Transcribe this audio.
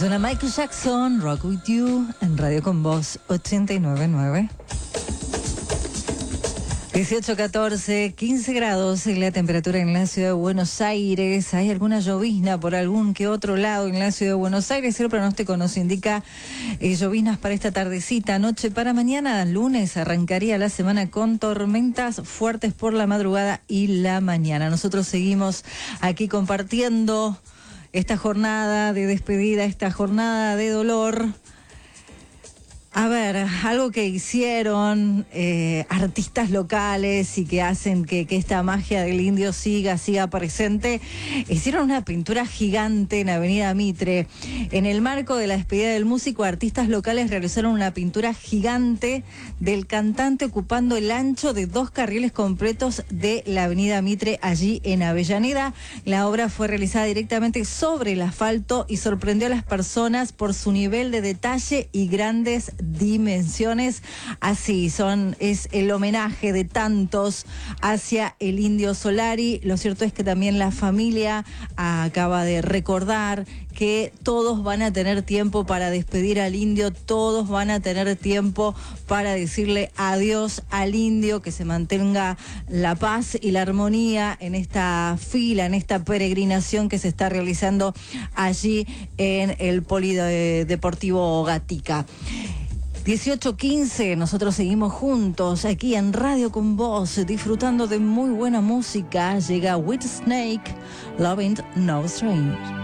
Suena Michael Jackson, Rock With You, en Radio Con Voz 89.9. 18, 14, 15 grados la temperatura en la ciudad de Buenos Aires. Hay alguna llovizna por algún que otro lado en la ciudad de Buenos Aires. El pronóstico nos indica lloviznas para esta tardecita, noche para mañana. Lunes arrancaría la semana con tormentas fuertes por la madrugada y la mañana. Nosotros seguimos aquí compartiendo esta jornada de despedida, esta jornada de dolor. A ver, algo que hicieron artistas locales y que hacen que esta magia del indio siga presente. Hicieron una pintura gigante en Avenida Mitre. En el marco de la despedida del músico, artistas locales realizaron una pintura gigante del cantante ocupando el ancho de 2 carriles completos de la Avenida Mitre, allí en Avellaneda. La obra fue realizada directamente sobre el asfalto y sorprendió a las personas por su nivel de detalle y grandes dimensiones. Así es el homenaje de tantos hacia el Indio Solari. Lo cierto es que también la familia acaba de recordar que todos van a tener tiempo para despedir al indio, todos van a tener tiempo para decirle adiós al indio, que se mantenga la paz y la armonía en esta fila, en esta peregrinación que se está realizando allí en el Polideportivo Gatica. 18:15, nosotros seguimos juntos aquí en Radio Con Voz, disfrutando de muy buena música. Llega Whitesnake, Loving No Strange.